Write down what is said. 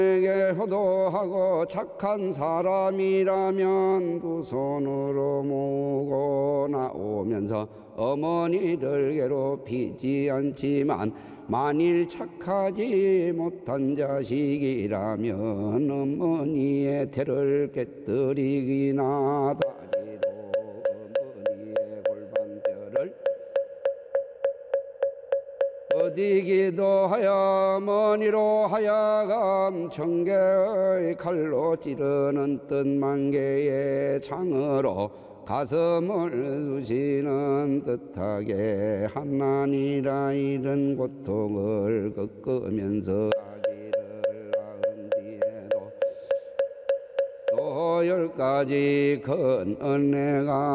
내게 효도하고 착한 사람이라면 두 손으로 모으고 나오면서 어머니를 괴롭히지 않지만 만일 착하지 못한 자식이라면 어머니의 태를 깨뜨리기나 다리로 어머니의 골반뼈를 어디기도 하여 어머니로 하여금 천개의 칼로 찌르는 뜻만개의 창으로 가슴을 쑤시는 듯하게 하나니라 이런 고통을 겪으면서 아기를 낳은 뒤에도 또 10가지 큰 은혜가